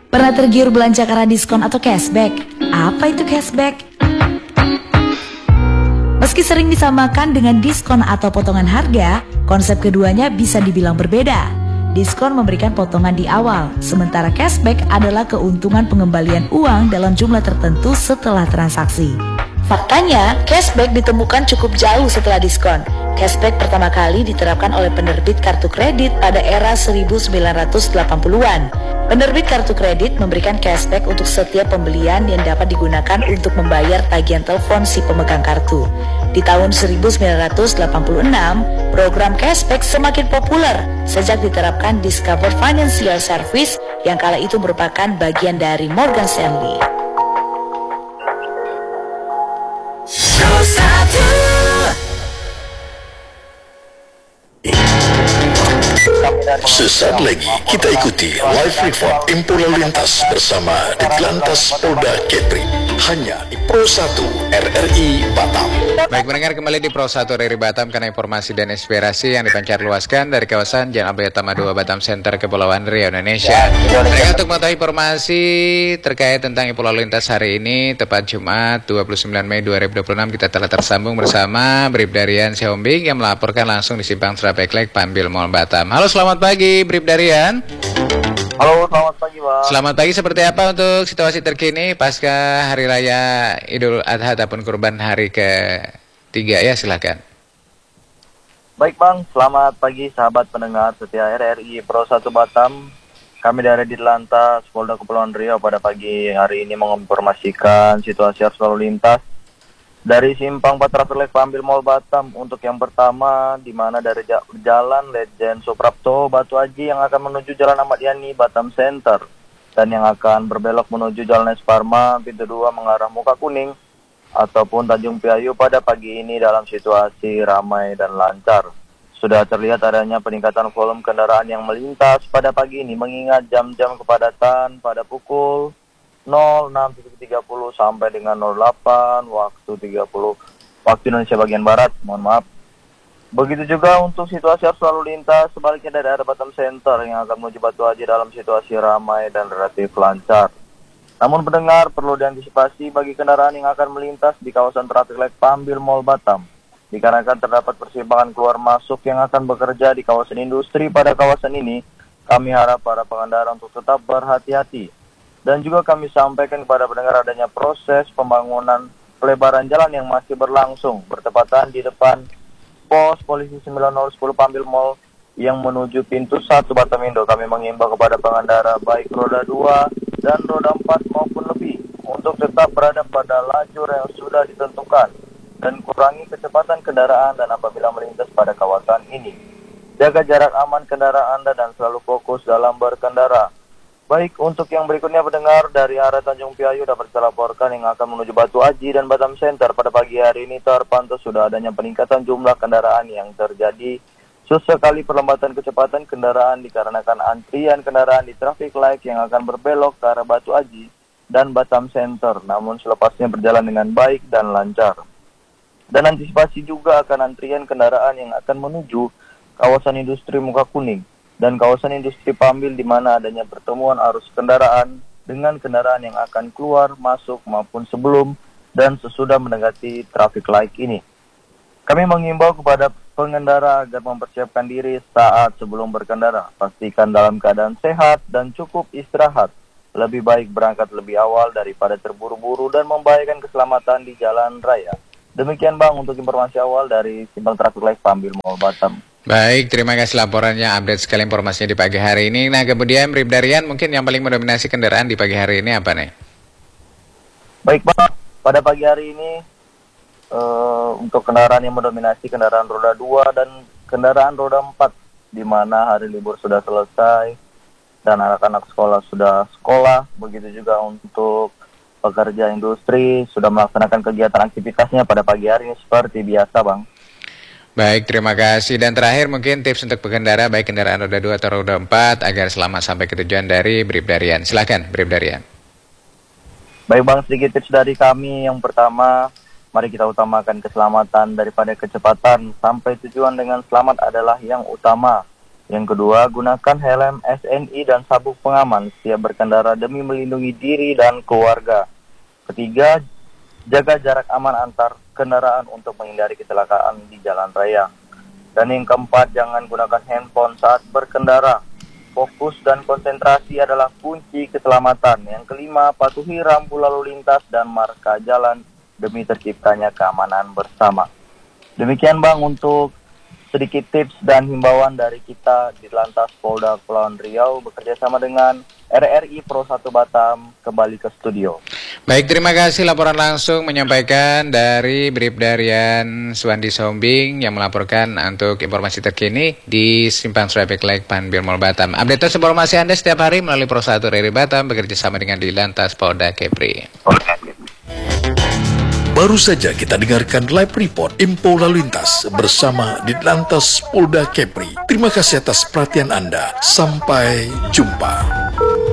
Pernah tergiur belanja karena diskon atau cashback? Apa itu cashback? Meski sering disamakan dengan diskon atau potongan harga, konsep keduanya bisa dibilang berbeda. Diskon memberikan potongan di awal, sementara cashback adalah keuntungan pengembalian uang dalam jumlah tertentu setelah transaksi. Faktanya, cashback ditemukan cukup jauh setelah diskon. Cashback pertama kali diterapkan oleh penerbit kartu kredit pada era 1980-an. Penerbit kartu kredit memberikan cashback untuk setiap pembelian yang dapat digunakan untuk membayar tagihan telepon si pemegang kartu. Di tahun 1986, program cashback semakin populer sejak diterapkan Discover Financial Service yang kala itu merupakan bagian dari Morgan Stanley. Sesaat lagi kita ikuti live report info lalu lintas bersama Ditlantas Polda Kepri hanya di Pro 1 RRI Batam. Baik pendengar, kembali di Pro 1 RRI Batam karena informasi dan inspirasi yang dipancar luaskan dari kawasan Jalan Abdul Tama 2 Batam Center Kepulauan Riau Indonesia. Mereka untuk mengetahui informasi terkait tentang info lalu lintas hari ini tepat Jumat 29 Mei 2026 kita telah tersambung bersama Bribdarian Siombing yang melaporkan langsung di Simpang Trapeklek Pambil Mall Batam. Halo, selamat pagi Bribdarian. Halo, selamat pagi, Bang. Selamat pagi, seperti apa untuk situasi terkini pasca Hari Raya Idul Adha ataupun Kurban hari ke-3 ya, silakan. Baik, Bang. Selamat pagi sahabat pendengar setia RRI Pro 1 Batam. Kami dari Ditlantas Polda Kepulauan Riau pada pagi hari ini menginformasikan situasi arus lalu lintas dari Simpang Trapeklek Pambil Mall Batam. Untuk yang pertama, di mana dari Jalan Ledjen Suprapto Batu Aji yang akan menuju Jalan Ahmad Yani Batam Center, dan yang akan berbelok menuju Jalan Es Parma pintu 2 mengarah Muka Kuning ataupun Tanjung Piayu pada pagi ini dalam situasi ramai dan lancar. Sudah terlihat adanya peningkatan volume kendaraan yang melintas pada pagi ini mengingat jam-jam kepadatan pada pukul 06.30 sampai dengan 08 waktu 30 waktu Indonesia bagian Barat, mohon maaf. Begitu juga untuk situasi arus lalu lintas sebaliknya dari arah Batam Center yang akan menuju Batu Haji dalam situasi ramai dan relatif lancar. Namun pendengar, perlu diantisipasi bagi kendaraan yang akan melintas di kawasan Trapeklek Pambil Mall Batam, dikarenakan terdapat persimpangan keluar masuk yang akan bekerja di kawasan industri. Pada kawasan ini, kami harap para pengendara untuk tetap berhati-hati. Dan juga kami sampaikan kepada pendengar adanya proses pembangunan pelebaran jalan yang masih berlangsung bertepatan di depan pos polisi 9010 Pambil Mall yang menuju pintu 1 Batamindo. Kami mengimbau kepada pengendara baik roda 2 dan roda 4 maupun lebih untuk tetap berada pada lajur yang sudah ditentukan dan kurangi kecepatan kendaraan dan apabila melintas pada kawasan ini. Jaga jarak aman kendaraan Anda dan selalu fokus dalam berkendara. Baik, untuk yang berikutnya pendengar dari arah Tanjung Piayu dapat saya laporkan yang akan menuju Batu Haji dan Batam Center pada pagi hari ini terpantau sudah adanya peningkatan jumlah kendaraan yang terjadi. Sesekali perlambatan kecepatan kendaraan dikarenakan antrian kendaraan di traffic light yang akan berbelok ke arah Batu Haji dan Batam Center, namun selepasnya berjalan dengan baik dan lancar. Dan antisipasi juga akan antrian kendaraan yang akan menuju kawasan industri Muka Kuning dan kawasan industri Pambil di mana adanya pertemuan arus kendaraan dengan kendaraan yang akan keluar, masuk maupun sebelum dan sesudah mendekati traffic light ini. Kami mengimbau kepada pengendara agar mempersiapkan diri saat sebelum berkendara. Pastikan dalam keadaan sehat dan cukup istirahat. Lebih baik berangkat lebih awal daripada terburu-buru dan membahayakan keselamatan di jalan raya. Demikian Bang untuk informasi awal dari Simpang Traffic Light Pambil Mall Batam. Baik, terima kasih laporannya, update sekali informasinya di pagi hari ini. Nah, kemudian Bribdarian, mungkin yang paling mendominasi kendaraan di pagi hari ini apa nih? Baik Bang, pada pagi hari ini untuk kendaraan yang mendominasi kendaraan roda 2 dan kendaraan roda 4, di mana hari libur sudah selesai dan anak-anak sekolah sudah sekolah. Begitu juga untuk pekerja industri sudah melaksanakan kegiatan aktivitasnya pada pagi hari ini seperti biasa Bang. Baik, terima kasih. Dan terakhir mungkin tips untuk pengendara baik kendaraan roda 2 atau roda 4 agar selamat sampai ke tujuan dari Bribdarian. Silakan Bribdarian. Baik Bang, sedikit tips dari kami. Yang pertama, mari kita utamakan keselamatan daripada kecepatan. Sampai tujuan dengan selamat adalah yang utama. Yang kedua, gunakan helm SNI dan sabuk pengaman setiap berkendara demi melindungi diri dan keluarga. Ketiga, jaga jarak aman antar kendaraan untuk menghindari kecelakaan di jalan raya. Dan yang keempat, jangan gunakan handphone saat berkendara. Fokus dan konsentrasi adalah kunci keselamatan. Yang kelima, patuhi rambu lalu lintas dan marka jalan demi terciptanya keamanan bersama. Demikian Bang untuk sedikit tips dan himbauan dari kita di Lantas Polda Kepulauan Riau bekerja sama dengan RRI Pro 1 Batam kembali ke studio. Baik, terima kasih laporan langsung menyampaikan dari Bribda Rian Suwandi Sombing yang melaporkan untuk informasi terkini di Simpang Traffic Light Panbir Mall Batam. Update informasi Anda setiap hari melalui Pro 1 RRI Batam bekerja sama dengan di Lantas Polda Kepri. Baru saja kita dengarkan live report info lalu lintas bersama Ditlantas Polda Kepri. Terima kasih atas perhatian Anda. Sampai jumpa.